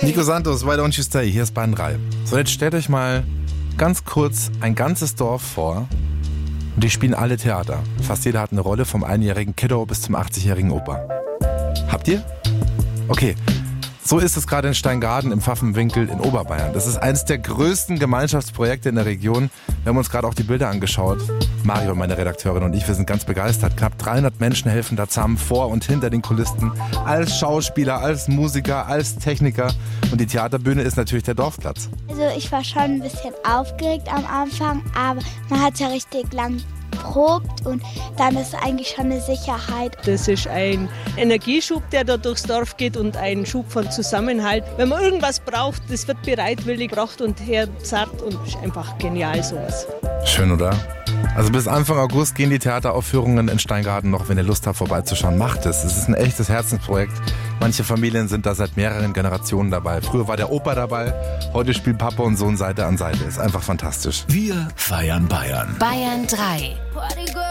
Nico Santos, Why Don't You Stay? Hier ist Bayern 3. So, jetzt stellt euch mal ganz kurz ein ganzes Dorf vor und die spielen alle Theater. Fast jeder hat eine Rolle, vom 1-jährigen Kiddo bis zum 80-jährigen Opa. Habt ihr? Okay. So ist es gerade in Steingaden im Pfaffenwinkel in Oberbayern. Das ist eines der größten Gemeinschaftsprojekte in der Region. Wir haben uns gerade auch die Bilder angeschaut. Mario, meine Redakteurin, und ich, wir sind ganz begeistert. Knapp 300 Menschen helfen da zusammen vor und hinter den Kulissen. Als Schauspieler, als Musiker, als Techniker. Und die Theaterbühne ist natürlich der Dorfplatz. Also ich war schon ein bisschen aufgeregt am Anfang, aber man hat ja richtig lang probt und dann ist eigentlich schon eine Sicherheit. Das ist ein Energieschub, der da durchs Dorf geht und ein Schub von Zusammenhalt. Wenn man irgendwas braucht, das wird bereitwillig gebracht und herzart und ist einfach genial sowas. Schön, oder? Also bis Anfang August gehen die Theateraufführungen in Steingaden noch. Wenn ihr Lust habt, vorbeizuschauen, macht es. Es ist ein echtes Herzensprojekt. Manche Familien sind da seit mehreren Generationen dabei. Früher war der Opa dabei, heute spielen Papa und Sohn Seite an Seite. Ist einfach fantastisch. Wir feiern Bayern. Bayern 3.